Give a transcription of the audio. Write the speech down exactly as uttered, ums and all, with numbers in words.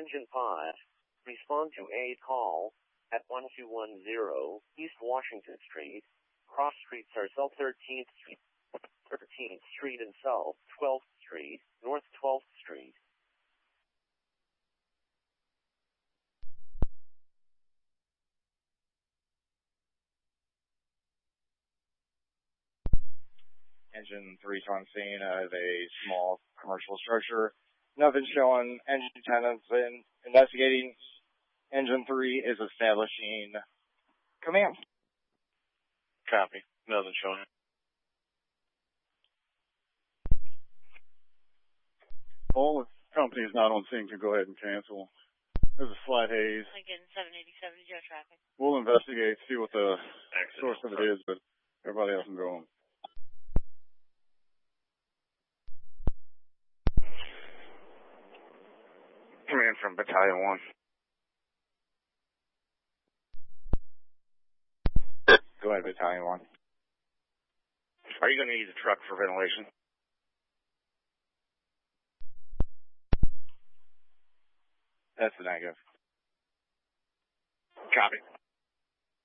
Engine five, respond to a call at one two one zero East Washington Street. Cross streets are South thirteenth Street, thirteenth Street and South twelfth Street, North twelfth Street. Engine three on scene of a small commercial structure. Nothing showing. Engine attendants in investigating. Engine three is establishing command. Copy. Nothing showing. All the companies not on scene can go ahead and cancel. There's a slight haze. Lincoln seven eighty-seven, Joe traffic. We'll investigate, see what the Accident. source of it is, but everybody else can go on. Command from Battalion one. Go ahead, Battalion one. Are you going to use a truck for ventilation? That's the negative. Copy.